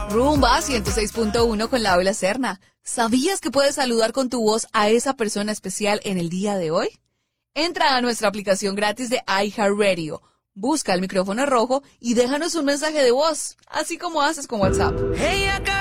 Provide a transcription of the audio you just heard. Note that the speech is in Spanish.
Rumba 106.1 con Laura Serna. ¿Sabías que puedes saludar con tu voz a esa persona especial en el día de hoy? Entra a nuestra aplicación gratis de iHeartRadio, busca el micrófono rojo y déjanos un mensaje de voz, así como haces con WhatsApp.